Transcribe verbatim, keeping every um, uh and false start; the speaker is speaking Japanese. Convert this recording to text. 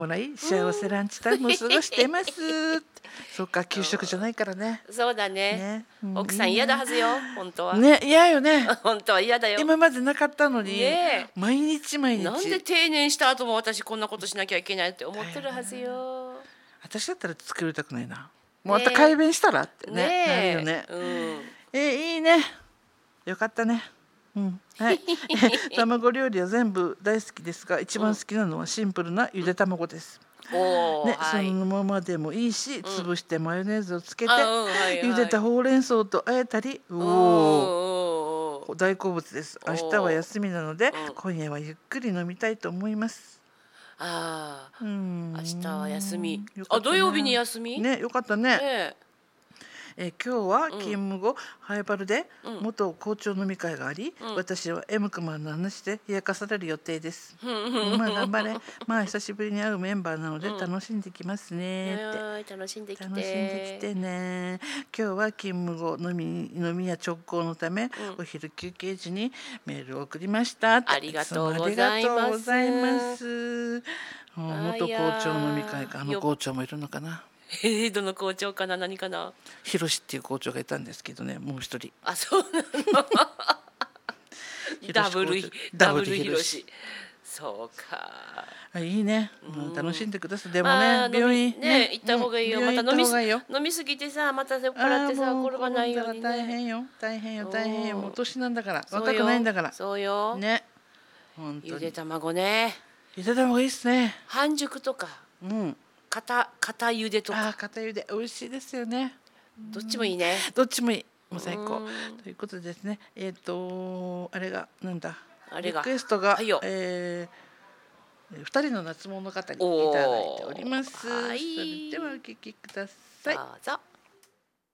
もらい幸せランチタイムを過ごしています。そっか、給食じゃないからね。 そうだね。 ね、うん、 奥さん嫌だはずよ、本当は。 ね、嫌よね。 本当は嫌だよ。 今までなかったのに、 ね、 毎日毎日。 なんで定年した後も私こんなことしなきゃいけないって思ってるはずよ。 私だったら作りたくないな。もうまた改便したらってね、 ねなるよね。 うん、 え、いいね。よかったね。うん、はい。卵料理は全部大好きですが、一番好きなのはシンプルなゆで卵です。 おね、 はい、 そのままでもいいし、潰してマヨネーズをつけて、 うんはいはい、 茹でたほうれん草とあえたり、おお、大好物です。明日は休みなので、うん、今夜はゆっくり飲みたいと思います。 ああ、 うん、 明日は休み。 ね、 あ、土曜日に休み？ ね、よかったね。 ねえ今日は勤務後、うん、ハイバルで元校長飲み会があり、うん、私は M クマンの話で冷やかされる予定です。まあ頑張れ。まあ久しぶりに会うメンバーなので楽しんできますねって。 楽しんできて。 楽しんできてね。今日は勤務後飲み飲みや直行のため、うん、お昼休憩時にメールを送りましたって。 ありがとうございます。 元校長飲み会か、あの校長もいるのかな。 えー、どの校長かな、何かな。 ひろしっていう校長がいたんですけどね、もう一人。 あ、そうなの。ダブルダブルひろし。そうか。 あ、いいね。うん、楽しんでください。でもね、病院ね行った方がいいよ。また飲み飲みすぎてさ、また酔っ払ってさ、転ばないようにね。 大変よ、大変よ、大変よ。もう年なんだから、若くないんだから。 そうよ。ね。ゆで卵ね。 ゆで卵いいっすね。 半熟とか。うん。片片茹でとか。 あ、片茹で美味しいですよね。 どっちもいいね。 どっちもいい。もう最高。ということですね。えっとあれがなんだ。リクエストがえ二人の夏物語いただいております。それではお聞きください。 どうぞ。